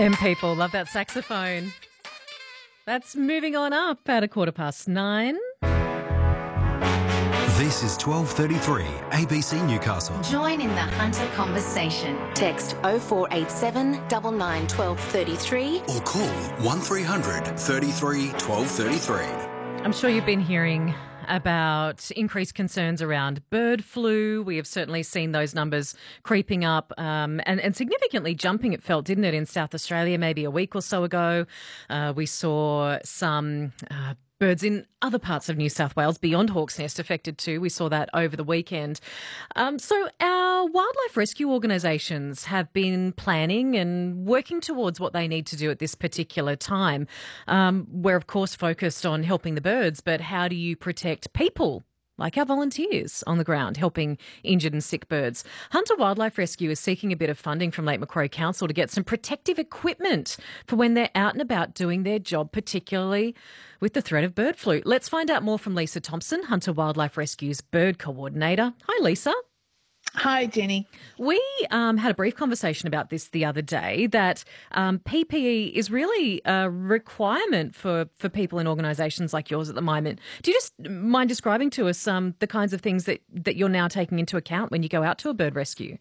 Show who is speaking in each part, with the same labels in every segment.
Speaker 1: Them people love that saxophone. That's moving on up at 9:15.
Speaker 2: This is 12:33 ABC Newcastle.
Speaker 3: Join in the Hunter conversation. Text 0487 99 1233
Speaker 2: Or call 1300 33 1233.
Speaker 1: I'm sure you've been hearing about increased concerns around bird flu. We have certainly seen those numbers creeping up and significantly jumping, it felt, didn't it, in South Australia maybe a week or so ago. We saw some birds in other parts of New South Wales beyond Hawk's Nest affected too. We saw that over the weekend. So our wildlife rescue organisations have been planning and working towards what they need to do at this particular time. We're, of course, focused on helping the birds, but how do you protect people like our volunteers on the ground helping injured and sick birds? Hunter Wildlife Rescue is seeking a bit of funding from Lake Macquarie Council to get some protective equipment for when they're out and about doing their job, particularly with the threat of bird flu. Let's find out more from Lisa Thompson, Hunter Wildlife Rescue's bird coordinator. Hi, Lisa.
Speaker 4: Hi, Jenny.
Speaker 1: We had a brief conversation about this the other day, that PPE is really a requirement for people in organisations like yours at the moment. Do you just mind describing to us the kinds of things that you're now taking into account when you go out to a bird rescue?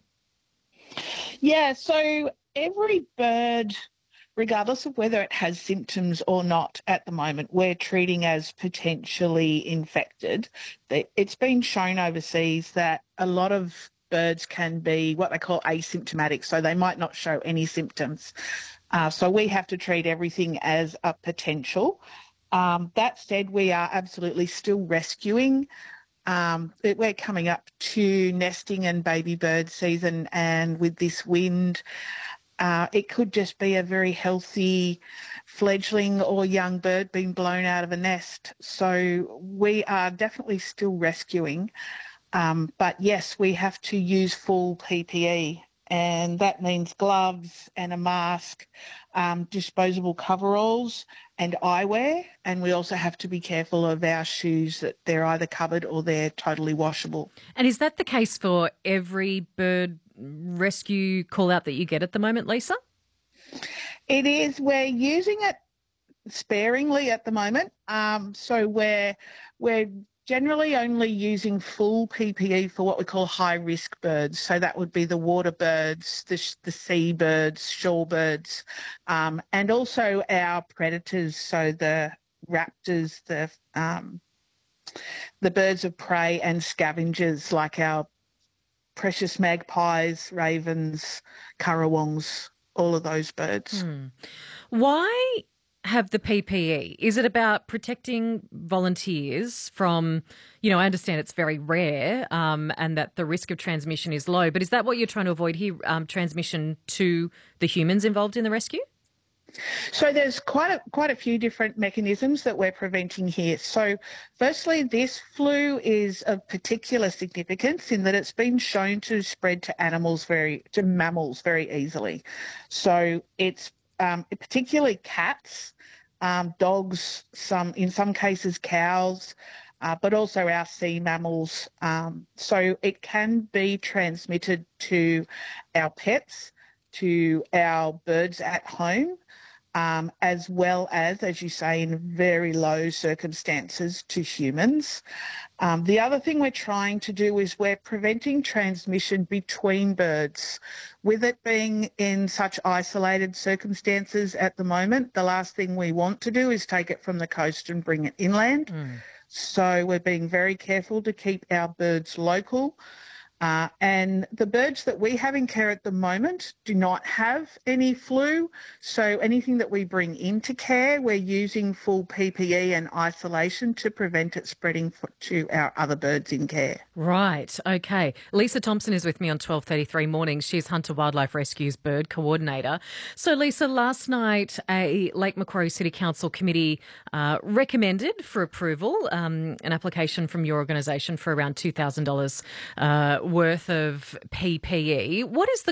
Speaker 4: Yeah, so every bird, regardless of whether it has symptoms or not at the moment, we're treating as potentially infected. It's been shown overseas that a lot of birds can be what they call asymptomatic, so they might not show any symptoms. So we have to treat everything as a potential. That said, we are absolutely still rescuing. We're coming up to nesting and baby bird season, and with this wind, it could just be a very healthy fledgling or young bird being blown out of a nest. So we are definitely still rescuing. But yes, we have to use full PPE, and that means gloves and a mask, disposable coveralls and eyewear. And we also have to be careful of our shoes, that they're either covered or they're totally washable.
Speaker 1: And is that the case for every bird rescue call out that you get at the moment, Lisa?
Speaker 4: It is. We're using it sparingly at the moment. So we're generally only using full PPE for what we call high-risk birds. So that would be the water birds, the sea birds, shorebirds, and also our predators, so the raptors, the birds of prey and scavengers like our precious magpies, ravens, currawongs, all of those birds.
Speaker 1: Why have the PPE? Is it about protecting volunteers from, I understand it's very rare and that the risk of transmission is low, but is that what you're trying to avoid here, transmission to the humans involved in the rescue?
Speaker 4: So there's quite a few different mechanisms that we're preventing here. So firstly, this flu is of particular significance in that it's been shown to spread to mammals very easily. So it's particularly cats, dogs, in some cases cows, but also our sea mammals. So it can be transmitted to our pets, to our birds at home, as well as you say, in very low circumstances, to humans. The other thing we're trying to do is we're preventing transmission between birds. With it being in such isolated circumstances at the moment, the last thing we want to do is take it from the coast and bring it inland. So we're being very careful to keep our birds local. And the birds that we have in care at the moment do not have any flu. So anything that we bring into care, we're using full PPE and isolation to prevent it spreading to our other birds in care.
Speaker 1: Right. Okay. Lisa Thompson is with me on 12:33 mornings. She's Hunter Wildlife Rescue's bird coordinator. So, Lisa, last night a Lake Macquarie City Council committee recommended for approval an application from your organisation for around $2,000 worth of PPE. What is the